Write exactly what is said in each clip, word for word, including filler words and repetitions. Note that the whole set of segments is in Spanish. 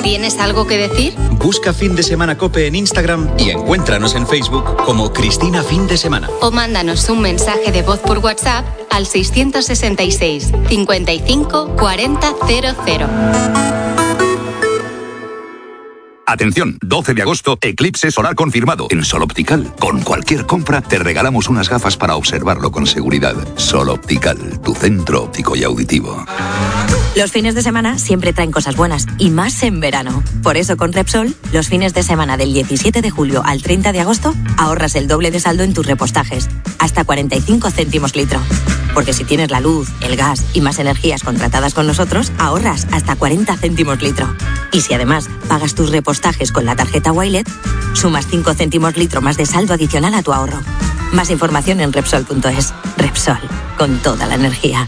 ¿Tienes algo que decir? Busca Fin de Semana COPE en Instagram y encuéntranos en Facebook como Cristina Fin de Semana. O mándanos un mensaje de voz por WhatsApp al seiscientos sesenta y seis, cincuenta y cinco, cuarenta, cero cero. Atención, doce de agosto, eclipse solar confirmado en Sol Optical. Con cualquier compra te regalamos unas gafas para observarlo con seguridad. Sol Optical, tu centro óptico y auditivo. Los fines de semana siempre traen cosas buenas, y más en verano. Por eso con Repsol, los fines de semana del diecisiete de julio al treinta de agosto, ahorras el doble de saldo en tus repostajes, hasta cuarenta y cinco céntimos litro. Porque si tienes la luz, el gas y más energías contratadas con nosotros, ahorras hasta cuarenta céntimos litro. Y si además pagas tus repostajes con la tarjeta Wilet, sumas cinco céntimos litro más de saldo adicional a tu ahorro. Más información en Repsol punto es. Repsol, con toda la energía.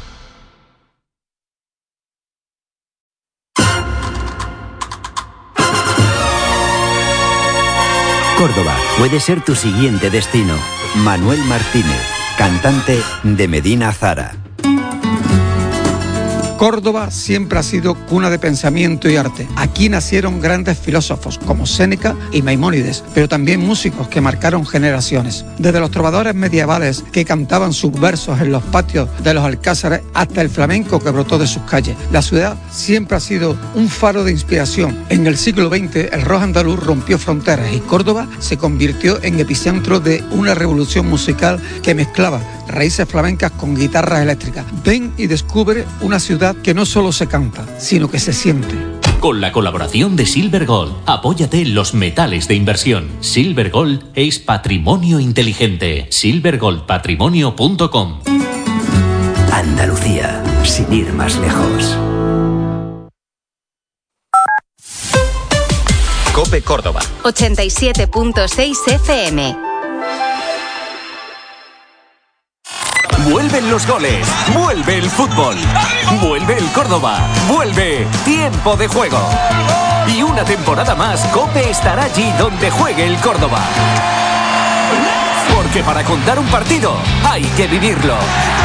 Córdoba puede ser tu siguiente destino. Manuel Martínez, cantante de Medina Zara. Córdoba siempre ha sido cuna de pensamiento y arte. Aquí nacieron grandes filósofos como Séneca y Maimónides, pero también músicos que marcaron generaciones. Desde los trovadores medievales que cantaban sus versos en los patios de los alcázares hasta el flamenco que brotó de sus calles. La ciudad siempre ha sido un faro de inspiración. En el siglo veinte el rock andaluz rompió fronteras y Córdoba se convirtió en epicentro de una revolución musical que mezclaba raíces flamencas con guitarras eléctricas. Ven y descubre una ciudad que no solo se canta, sino que se siente. Con la colaboración de Silver Gold, apóyate en los metales de inversión. Silver Gold es patrimonio inteligente. silver gold patrimonio punto com. Andalucía, sin ir más lejos. COPE Córdoba. ochenta y siete punto seis F M. Vuelven los goles, vuelve el fútbol, vuelve el Córdoba, vuelve Tiempo de Juego. Y una temporada más, COPE estará allí donde juegue el Córdoba. Porque para contar un partido hay que vivirlo.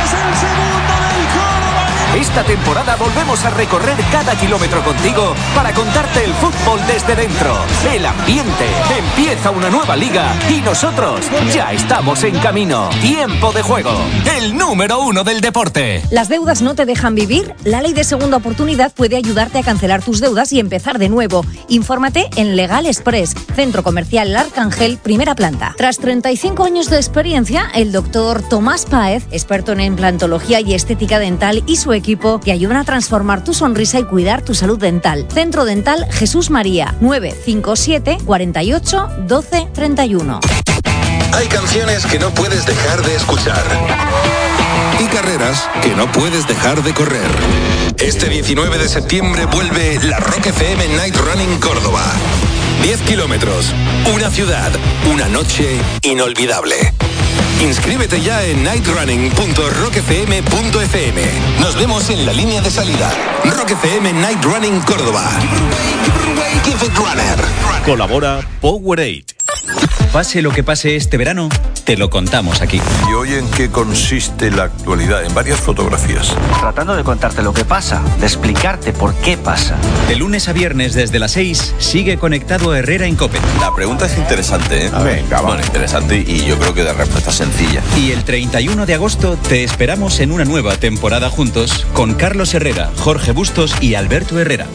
Esta temporada volvemos a recorrer cada kilómetro contigo para contarte el fútbol desde dentro, el ambiente. Empieza una nueva liga y nosotros ya estamos en camino. Tiempo de Juego, el número uno del deporte. ¿Las deudas no te dejan vivir? La ley de segunda oportunidad puede ayudarte a cancelar tus deudas y empezar de nuevo. Infórmate en Legal Express, Centro Comercial El Arcángel, primera planta. Tras treinta y cinco años de experiencia, el doctor Tomás Páez, experto en implantología y estética dental, y su equipo que ayudan a transformar tu sonrisa y cuidar tu salud dental. Centro Dental Jesús María, nueve cinco siete, cuarenta y ocho, doce, treinta y uno. Hay canciones que no puedes dejar de escuchar y carreras que no puedes dejar de correr. Este diecinueve de septiembre vuelve la Rock F M Night Running Córdoba. diez kilómetros, una ciudad, una noche inolvidable. Inscríbete ya en night running punto rock f m punto f m. Nos vemos en la línea de salida. Rock F M Night Running Córdoba. Give it runner. Colabora Powerade. Pase lo que pase este verano, te lo contamos aquí. ¿Y hoy en qué consiste la actualidad? En varias fotografías. Tratando de contarte lo que pasa, de explicarte por qué pasa. De lunes a viernes desde las seis, sigue conectado Herrera en COPE. La pregunta es interesante, ¿eh? Venga, bueno, interesante y yo creo que de respuesta sencilla. Y el treinta y uno de agosto te esperamos en una nueva temporada juntos con Carlos Herrera, Jorge Bustos y Alberto Herrera.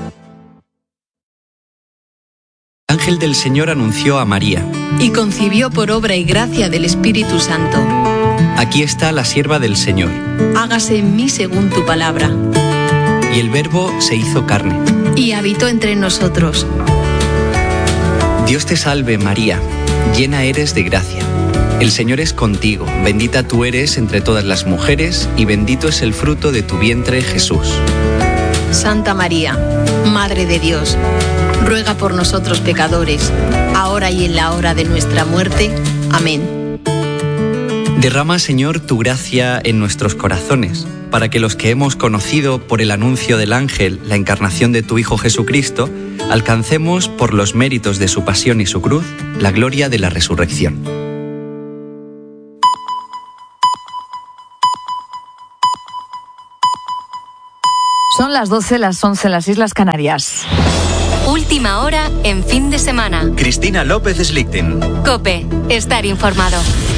El ángel del Señor anunció a María. Y concibió por obra y gracia del Espíritu Santo. Aquí está la sierva del Señor. Hágase en mí según tu palabra. Y el Verbo se hizo carne. Y habitó entre nosotros. Dios te salve, María, llena eres de gracia. El Señor es contigo, bendita tú eres entre todas las mujeres, y bendito es el fruto de tu vientre, Jesús. Santa María, Madre de Dios, ruega por nosotros pecadores, ahora y en la hora de nuestra muerte. Amén. Derrama, Señor, tu gracia en nuestros corazones, para que los que hemos conocido por el anuncio del ángel la encarnación de tu Hijo Jesucristo, alcancemos por los méritos de su pasión y su cruz la gloria de la resurrección. Son las doce, las once en las Islas Canarias. Última hora en fin de semana. Cristina López Slichting. COPE. Estar informado.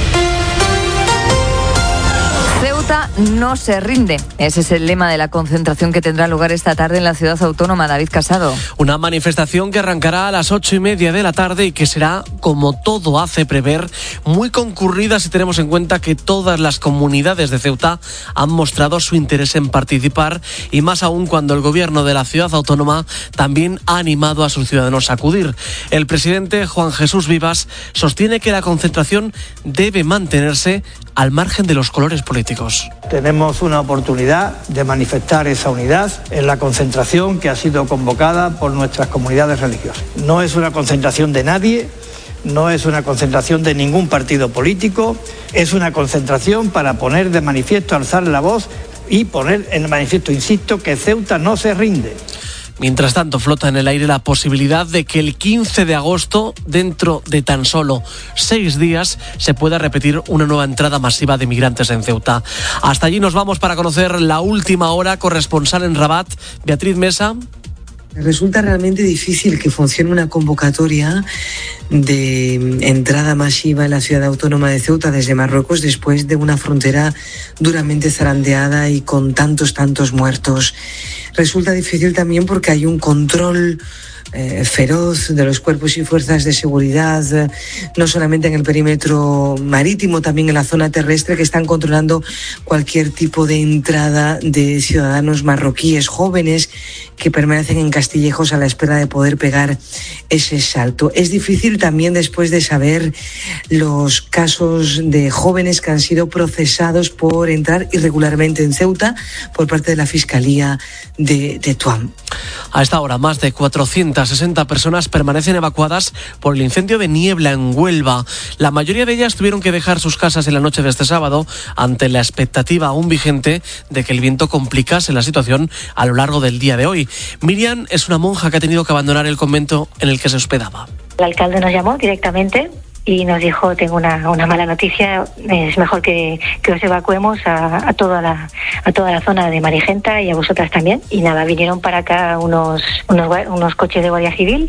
Ceuta no se rinde. Ese es el lema de la concentración que tendrá lugar esta tarde en la ciudad autónoma. David Casado. Una manifestación que arrancará a las ocho y media de la tarde y que será, como todo hace prever, muy concurrida si tenemos en cuenta que todas las comunidades de Ceuta han mostrado su interés en participar, y más aún cuando el gobierno de la ciudad autónoma también ha animado a sus ciudadanos a acudir. El presidente Juan Jesús Vivas sostiene que la concentración debe mantenerse al margen de los colores políticos. Tenemos una oportunidad de manifestar esa unidad en la concentración que ha sido convocada por nuestras comunidades religiosas. No es una concentración de nadie, no es una concentración de ningún partido político, es una concentración para poner de manifiesto, alzar la voz y poner en manifiesto, insisto, que Ceuta no se rinde. Mientras tanto, flota en el aire la posibilidad de que el quince de agosto, dentro de tan solo seis días, se pueda repetir una nueva entrada masiva de migrantes en Ceuta. Hasta allí nos vamos para conocer la última hora. Corresponsal en Rabat, Beatriz Mesa. Resulta realmente difícil que funcione una convocatoria de entrada masiva en la ciudad autónoma de Ceuta desde Marruecos después de una frontera duramente zarandeada y con tantos, tantos muertos. Resulta difícil también porque hay un control Eh, feroz de los cuerpos y fuerzas de seguridad, eh, no solamente en el perímetro marítimo, también en la zona terrestre, que están controlando cualquier tipo de entrada de ciudadanos marroquíes jóvenes que permanecen en castillejos a la espera de poder pegar ese salto. Es difícil también después de saber los casos de jóvenes que han sido procesados por entrar irregularmente en Ceuta por parte de la Fiscalía de Tetuán. A esta hora, más de cuatrocientas sesenta personas permanecen evacuadas por el incendio de niebla en Huelva. La mayoría de ellas tuvieron que dejar sus casas en la noche de este sábado ante la expectativa aún vigente de que el viento complicase la situación a lo largo del día de hoy. Miriam es una monja que ha tenido que abandonar el convento en el que se hospedaba. El alcalde nos llamó directamente y nos dijo: tengo una, una mala noticia, es mejor que, que os evacuemos a, a toda la a toda la zona de Marigenta y a vosotras también. Y nada, vinieron para acá unos unos, unos coches de Guardia Civil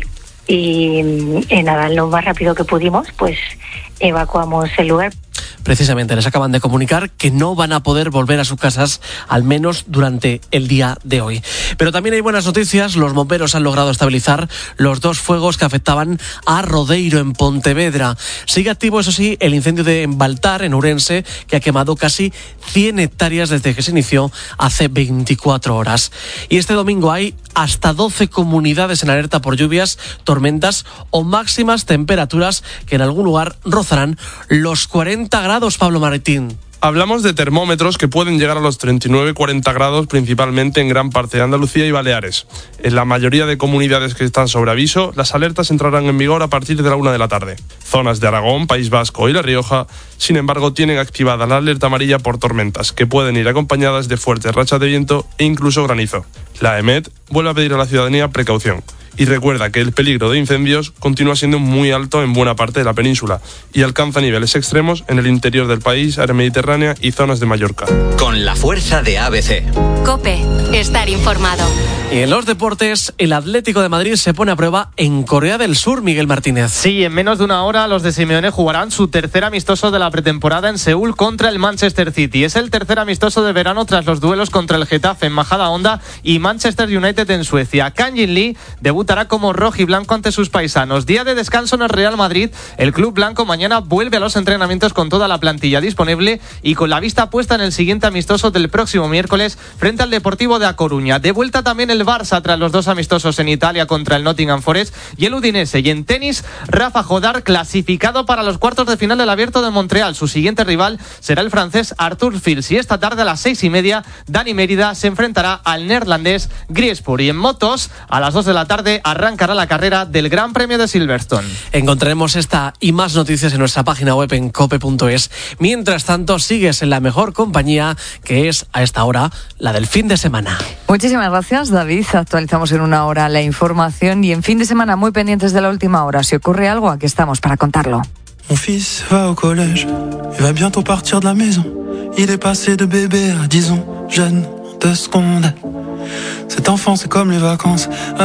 y, y nada, lo más rápido que pudimos, pues evacuamos el lugar. Precisamente les acaban de comunicar que no van a poder volver a sus casas, al menos durante el día de hoy. Pero también hay buenas noticias. Los bomberos han logrado estabilizar los dos fuegos que afectaban a Rodeiro, en Pontevedra. Sigue activo, eso sí, el incendio de Baltar, en Ourense, que ha quemado casi cien hectáreas desde que se inició hace veinticuatro horas. Y este domingo hay hasta doce comunidades en alerta por lluvias, tormentas o máximas temperaturas que en algún lugar rozarán los cuarenta grados. Pablo Martín. Hablamos de termómetros que pueden llegar a los treinta y nueve a cuarenta grados, principalmente en gran parte de Andalucía y Baleares. En la mayoría de comunidades que están sobre aviso, las alertas entrarán en vigor a partir de la una de la tarde. Zonas de Aragón, País Vasco y La Rioja, sin embargo, tienen activada la alerta amarilla por tormentas, que pueden ir acompañadas de fuertes rachas de viento e incluso granizo. La EMET vuelve a pedir a la ciudadanía precaución. Y recuerda que el peligro de incendios continúa siendo muy alto en buena parte de la península y alcanza niveles extremos en el interior del país, área mediterránea y zonas de Mallorca. Con la fuerza de A B C. COPE. Estar informado. Y en los deportes, el Atlético de Madrid se pone a prueba en Corea del Sur, Miguel Martínez. Sí, en menos de una hora los de Simeone jugarán su tercer amistoso de la pretemporada en Seúl contra el Manchester City. Es el tercer amistoso de verano tras los duelos contra el Getafe en Majadahonda y Manchester United en Suecia. Kang Jin Lee debutará como rojiblanco ante sus paisanos. Día de descanso en el Real Madrid. El club blanco mañana vuelve a los entrenamientos con toda la plantilla disponible y con la vista puesta en el siguiente amistoso del próximo miércoles frente al Deportivo de A Coruña. De vuelta también el Barça tras los dos amistosos en Italia contra el Nottingham Forest y el Udinese. Y en tenis, Rafa Jodar clasificado para los cuartos de final del Abierto de Montreal. Su siguiente rival será el francés Arthur Fils. Y esta tarde a las seis y media, Dani Mérida se enfrentará al neerlandés Griespoor. Y en motos, a las dos de la tarde arrancará la carrera del Gran Premio de Silverstone. Encontraremos esta y más noticias en nuestra página web en cope punto es. Mientras tanto, sigues en la mejor compañía, que es a esta hora la del fin de semana. Muchísimas gracias, David. Actualizamos en una hora la información y en fin de semana muy pendientes de la última hora. Si ocurre algo, aquí estamos para contarlo. Mon fils va au collège, il va bientôt partir de la maison. Il est passé de bébé à dix ans, jeune, deux secondes. Cet enfant c'est comme les vacances.